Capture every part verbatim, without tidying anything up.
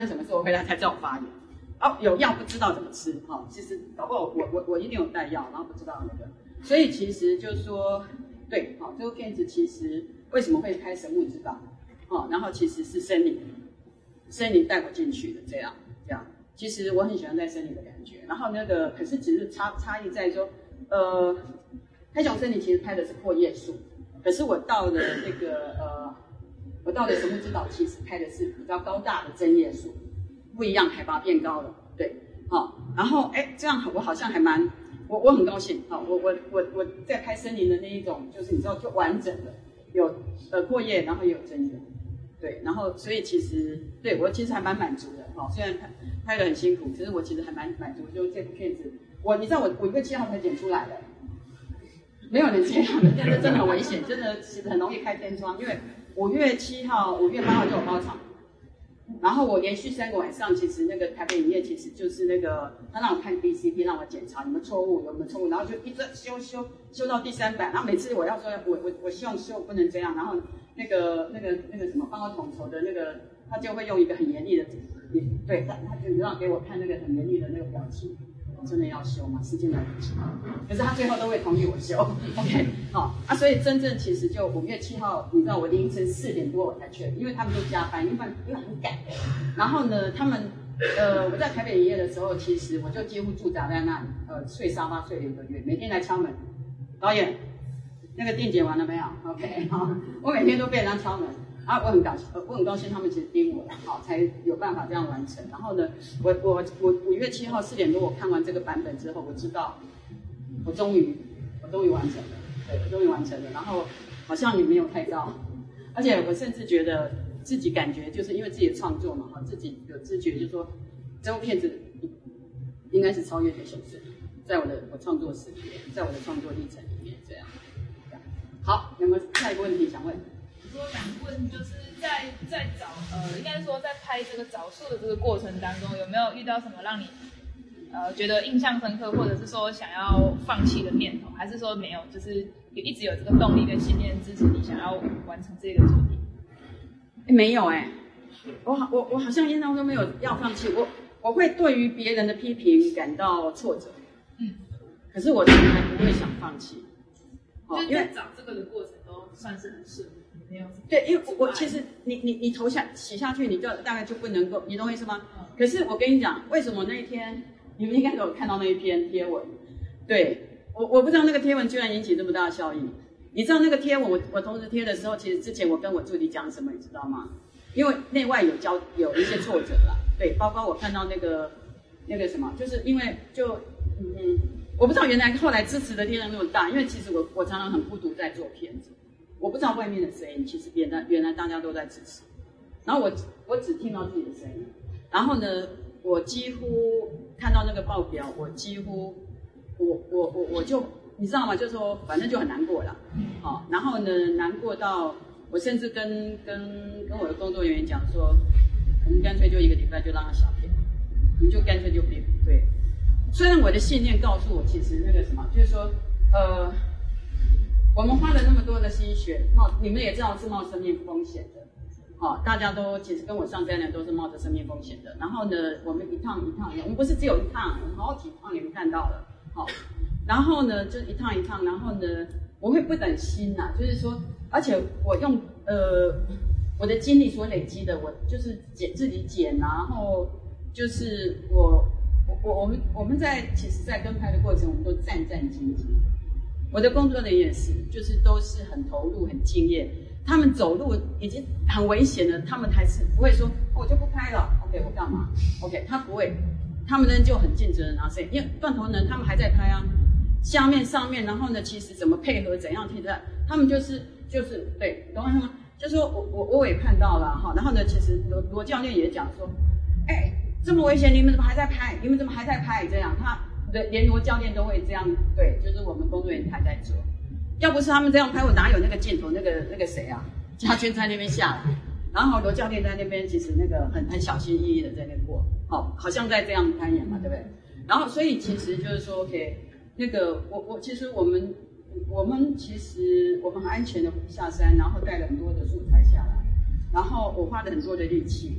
什么时候回来才叫我发炎？哦，有药不知道怎么吃，哈、哦，其实搞不好我我我一定有带药，然后不知道那个，所以其实就是说，对，好、哦，这部片子其实为什么会拍神木之道，哦，然后其实是森林，森林带我进去的，这样这样，其实我很喜欢在森林的感觉，然后那个可是只是差差异在说，呃，黑熊森林其实拍的是阔叶树，可是我到了那个呃。我到了神木之岛，其实拍的是比较高大的针叶树，不一样，海拔变高了，对，好、哦，然后哎，这样我好像还蛮，我我很高兴，好、哦，我我我我在拍森林的那一种，就是你知道，就完整的，有呃阔叶，然后也有针叶，对，然后所以其实对我其实还蛮满足的，哦，虽然拍拍的很辛苦，可是我其实还蛮满足，就是这部片子，我你知道我五月七号才剪出来的，没有人这样的，真的真的很危险，真的其实很容易开天窗，因为。五月七号、五月八号就有包场，然后我连续三个晚上，其实那个台北影业其实就是那个他让我看 D C P， 让我检查有没有错误，有没有错误，然后就一直修修修到第三版，然后每次我要说我我我希望修不能这样，然后那个那个那个什么帮我统筹的那个他就会用一个很严厉的，对，他他就让给我看那个很严厉的那个表情。真的要修吗？时间来不及，可是他最后都会同意我修 ，OK， 好、哦、啊，所以真正其实就五月七号，你知道我凌晨四点多我才去，因为他们都加班，因为因为很赶。然后呢，他们呃我在台北营业的时候，其实我就几乎驻扎在那里，呃睡沙发睡了一个月，每天来敲门，导演那个定剪完了没有 ？OK， 好、哦，我每天都被人家敲门。啊，我很高兴，我很高兴他们其实盯我，好，才有办法这样完成。然后呢，我我我五月七号四点多我看完这个版本之后，我知道，我终于我终于完成了，对，我终于完成了。然后好像也没有太高，而且我甚至觉得自己感觉就是因为自己的创作嘛，哈，自己有知觉，就是说这部片子应该是超越《黑熊森林》，在我的我创作史里面，在我的创作历程里面这样。这样好，有没有下一个问题想问？ 说想问，就是在在找呃，应该说在拍这个找树的这个过程当中，有没有遇到什么让你呃觉得印象深刻，或者是说想要放弃的念头，还是说没有，就是一直有这个动力跟信念支持你想要完成这个作品？ 欸、没有哎、欸，我好我我好像印象中没有要放弃，我我会对于别人的批评感到挫折，嗯，可是我从来不会想放弃， 哦，因为找这个的过程都算是很顺利。 对，因为我其实你你你投下洗下去，你就大概就不能够，你懂我意思吗？嗯、可是我跟你讲，为什么那一天你们应该都有看到那一篇贴文？对我我不知道那个贴文居然引起这么大的效应。你知道那个贴文我我同时贴的时候，其实之前我跟我助理讲什么，你知道吗？因为内外有交有一些挫折啦，对，包括我看到那个那个什么，就是因为就嗯嗯，我不知道原来后来支持的力量那么大，因为其实我我常常很孤独在做片子。我不知道外面的声音，其实原来原来大家都在支持，然后我我只听到自己的声音，然后呢，我几乎看到那个报表，我几乎我我我我就你知道吗？就是说反正就很难过了，好、哦，然后呢难过到我甚至跟跟跟我的工作人员讲说，我们干脆就一个礼拜就让他小片，我们就干脆就别对，虽然我的信念告诉我，其实那个什么，就是说呃。我们花了那么多的心血，冒你们也知道是冒生命风险的，好、哦，大家都其实跟我上班的都是冒着生命风险的。然后呢，我们一趟一趟，我们不是只有一趟，我们好几趟你们看到了，好、哦，然后呢就是一趟一趟，然后呢我会不等心呐、啊，就是说，而且我用呃我的精力所累积的，我就是剪自己剪，然后就是我我我我们我们在其实，在跟拍的过程，我们都战战兢兢。我的工作人员也是，就是都是很投入、很敬业。他们走路已经很危险了，他们还是不会说、哦、我就不拍了 ，OK， 我干嘛 ？OK， 他不会，他们呢就很尽责的拿摄影，因为断头人他们还在拍啊，下面、上面，然后呢，其实怎么配合、怎样替代，他们就是就是对，懂我意思吗？就是说我我我也看到了哈，然后呢，其实罗罗教练也讲说，哎，这么危险，你们怎么还在拍？你们怎么还在拍？这样他。对，连罗教练都会这样，对，就是我们工作人员还在做。要不是他们这样拍，我哪有那个镜头？那个那个谁啊，嘉轩在那边下来，然后罗教练在那边，其实那个很很小心翼翼的在那过，好，好像在这样攀岩嘛，对不对？然后所以其实就是说 ，OK， 那个我我其实我们我们其实我们很安全的下山，然后带了很多的素材下来，然后我花了很多的力气，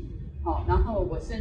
好，然后我甚